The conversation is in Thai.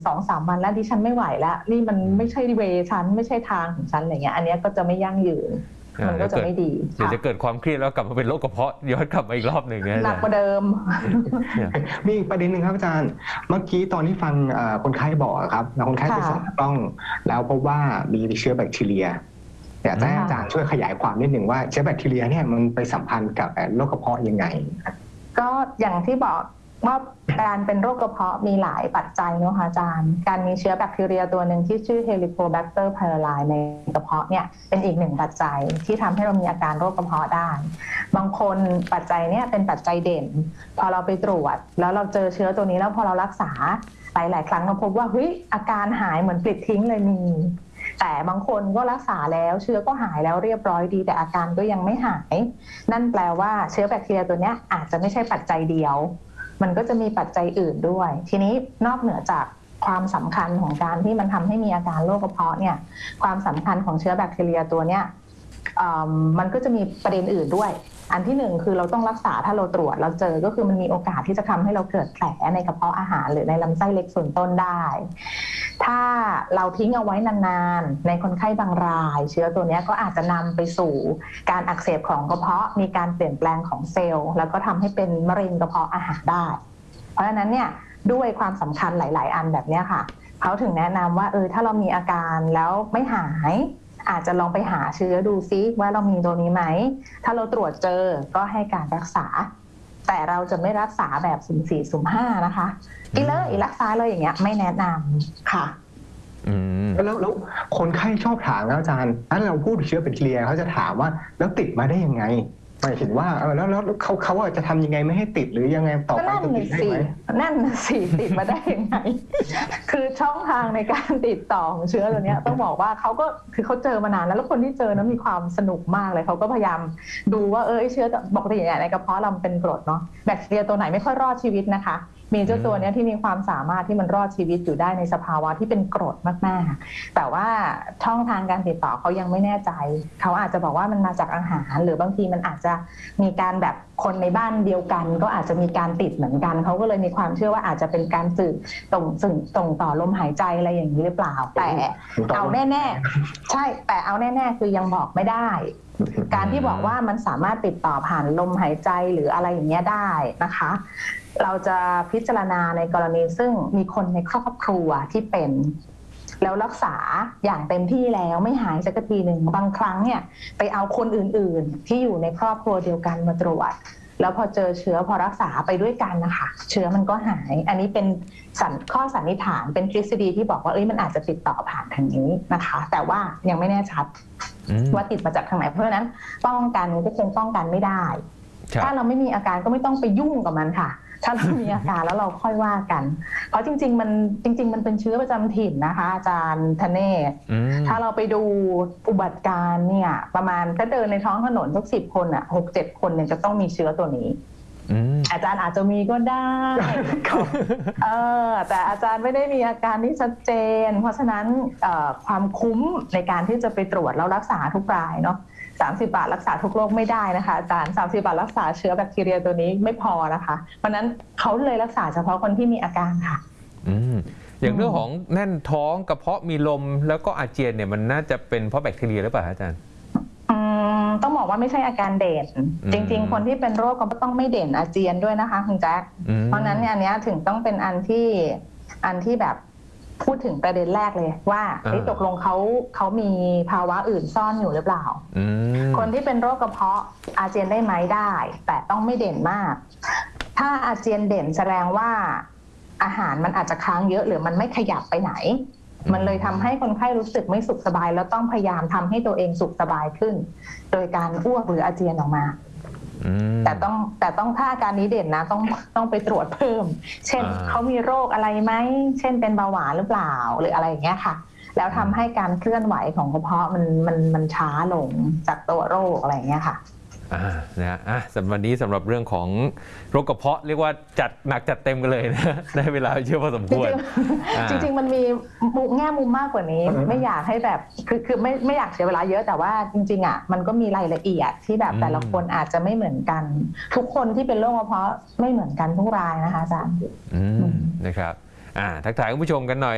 2-3 วันแล้วดิฉันไม่ไหวแล้วนี่มันไม่ใช่เวฉันไม่ใช่ทางของฉันอะไรเงี้ยอันนี้ก็จะไม่ยั่งยืนมันก็จะไม่ดีเดี๋ยวจะเกิดความเครียดแล้วกลับมาเป็นโรคกระเพาะย้อนกลับมาอีกรอบหนึ่งหนักกว่าเดิมมีอีกประเด็นหนึ่งครับอาจารย์เมื่อกี้ตอนที่ฟังคนไข้บอกครับคนไข้ไปส่องกล้องแล้วพบว่ามีเชื้อแบคทีเรียอยากให้อาจารย์ช่วยขยายความนิดหนึ่งว่าเชื้อแบคทีเรียเนี่ยมันไปสัมพันธ์กับโรคกระเพาะยังไงก็อย่างที่บอกว่าการเป็นโรคกระเพาะมีหลายปัจจัยนะคะอาจารย์การมีเชื้อแบคทีเรียตัวหนึ่งที่ชื่อ Helicobacter pylori ในกระเพาะเนี่ยเป็นอีกหนึ่งปัจจัยที่ทำให้เรามีอาการโรคกระเพาะได้บางคนปัจจัยเนี่ยเป็นปัจจัยเด่นพอเราไปตรวจแล้วเราเจอเชื้อตัวนี้แล้วพอเรารักษาหลายครั้งเราพบว่าเฮ้ยอาการหายเหมือนปลิดทิ้งเลยมีแต่บางคนก็รักษาแล้วเชื้อก็หายแล้วเรียบร้อยดีแต่อาการก็ยังไม่หายนั่นแปลว่าเชื้อแบคทีเรียตัวนี้อาจจะไม่ใช่ปัจจัยเดียวมันก็จะมีปัจจัยอื่นด้วยทีนี้นอกเหนือจากความสำคัญของการที่มันทำให้มีอาการโรคกระเพาะเนี่ยความสำคัญของเชื้อแบคทีเรียตัวเนี้ยมันก็จะมีประเด็นอื่นด้วยอันที่หนึ่งคือเราต้องรักษาถ้าเราตรวจเราเจอก็คือมันมีโอกาสที่จะทำให้เราเกิดแผลในกระเพาะอาหารหรือในลำไส้เล็กส่วนต้นได้ถ้าเราทิ้งเอาไว้นานๆในคนไข้บางรายเชื้อตัวนี้ก็อาจจะนำไปสู่การอักเสบของกระเพาะมีการเปลี่ยนแปลงของเซลล์แล้วก็ทำให้เป็นมะเร็งกระเพาะอาหารได้เพราะฉะนั้นเนี่ยด้วยความสำคัญหลายๆอันแบบนี้ค่ะเขาถึงแนะนำว่าถ้าเรามีอาการแล้วไม่หายอาจจะลองไปหาเชื้อดูซิว่าเรามีตัวนี้ไหมถ้าเราตรวจเจอก็ให้การรักษาแต่เราจะไม่รักษาแบบสุ่ม4สุ่ม5นะคะกินเลยรักษาเลยอย่างเงี้ยไม่แนะนำค่ะแล้วคนไข้ชอบถามนะอาจารย์ถ้าเราพูดเชื้อแบคทีเรียเขาจะถามว่าแล้วติดมาได้ยังไงหมายถึงว่าแล้วเขาจะทำยังไงไม่ให้ติดหรือยังไงต่อไปจะติดได้ไหมนั่นสิติดมาได้ยังไงคือช่องทางในการติดต่อของเชื้อตัวนี้ต้องบอกว่าเขาก็คือเขาเจอมานานแล้วคนที่เจอนะมีความสนุกมากเลยเขาก็พยายามดูว่าเชื้อปกติในกระเพาะเราเป็นกรดเนาะแบคทีเรียตัวไหนไม่ค่อยรอดชีวิตนะคะมีเจ้าตัวนี้ที่มีความสามารถที่มันรอดชีวิตอยู่ได้ในสภาวะที่เป็นกรดมากๆแต่ว่าช่องทางการติดต่อเขายังไม่แน่ใจเขาอาจจะบอกว่ามันมาจากอาหารหรือบางทีมันอาจจะมีการแบบคนในบ้านเดียวกันก็อาจจะมีการติดเหมือนกันเขาก็เลยมีความเชื่อว่าอาจจะเป็นการสื่อส่งต่อลมหายใจอะไรอย่างนี้หรือเปล่าแต่เอาแน่ๆใช่แต่เอาแน่ๆคือยังบอกไม่ได้การที่บอกว่ามันสามารถติดต่อผ่านลมหายใจหรืออะไรอย่างเงี้ยได้นะคะเราจะพิจารณาในกรณีซึ่งมีคนในครอบครัวที่เป็นแล้วรักษาอย่างเต็มที่แล้วไม่หายสักทีหนึ่งบางครั้งเนี่ยไปเอาคนอื่นๆที่อยู่ในครอบครัวเดียวกันมาตรวจแล้วพอเจอเชื้อพอรักษาไปด้วยกันนะคะเชื้อมันก็หายอันนี้เป็นข้อสันนิษฐานเป็นทฤษฎีที่บอกว่ามันอาจจะติดต่อผ่านทางนี้นะคะแต่ว่ายังไม่แน่ชัดว่าติดมาจากทางไหนเพราะฉะนั้นป้องกันก็คงป้องกันไม่ได้ถ้าเราไม่มีอาการก็ไม่ต้องไปยุ่งกับมันค่ะถ้าเรามีอาการแล้วเราค่อยว่ากันเพราะจริงๆมันเป็นเชื้อประจำถิ่นนะคะอาจารย์ธเนศถ้าเราไปดูอุบัติการเนี่ยประมาณถ้าเดินในท้องถนนสัก10 คน6-7 คนเนี่ยจะต้องมีเชื้อตัวนี้อาจารย์อาจจะมีก็ได้แต่อาจารย์ไม่ได้มีอาการที่ชัดเจนเพราะฉะนั้นความคุ้มในการที่จะไปตรวจแล้วรักษาทุกรายเนาะ30 บาทรักษาทุกโรคไม่ได้นะคะอาจารย์30 บาทรักษาเชื้อแบคทีเรียตัวนี้ไม่พอนะคะเพราะนั้นเขาเลยรักษาเฉพาะคนที่มีอาการค่ะอย่างเรื่องของแน่นท้องกระเพาะมีลมแล้วก็อาเจียนเนี่ยมันน่าจะเป็นเพราะแบคทีเรียหรือเปล่าอาจารย์ต้องบอกว่าไม่ใช่อาการเด่นจริงๆคนที่เป็นโรคก็ต้องไม่เด่นอาเจียนด้วยนะคะคุณแจ๊คเพราะนั้นเนี่ยอันนี้ถึงต้องเป็นอันที่แบบพูดถึงประเด็นแรกเลยว่าตกลงเขามีภาวะอื่นซ่อนอยู่หรือเปล่าคนที่เป็นโรคกระเพาะอาเจียนได้ไหมได้แต่ต้องไม่เด่นมากถ้าอาเจียนเด่นแสดงว่าอาหารมันอาจจะค้างเยอะหรือมันไม่ขยับไปไหนมันเลยทำให้คนไข้รู้สึกไม่สุขสบายแล้วต้องพยายามทำให้ตัวเองสุขสบายขึ้นโดยการอ้วกหรืออาเจียนออกมาแต่ต้องถ้าอาการนี้เด่นนะต้องไปตรวจเพิ่มเช่นเขามีโรคอะไรไหมเช่นเป็นเบาหวานหรือเปล่าหรืออะไรอย่างเงี้ยค่ะแล้วทำให้การเคลื่อนไหวของกระเพาะมันช้าลงจากตัวโรคอะไรอย่างเงี้ยค่ะสำหรับวันนี้สำหรับเรื่องของโรคกระเพาะเรียกว่าจัดหนักจัดเต็มกันเลยนะได้เวลาเยอะพอสมควรจริงๆมันมีแง่มุมมากกว่านี้ไม่อยากให้แบบคือไม่อยากเสียเวลาเยอะแต่ว่าจริงๆมันก็มีรายละเอียดที่แบบแต่ละคนอาจจะไม่เหมือนกันทุกคนที่เป็นโรคกระเพาะไม่เหมือนกันทุกรายนะคะอาจารย์นะครับทักทายคุณผู้ชมกันหน่อย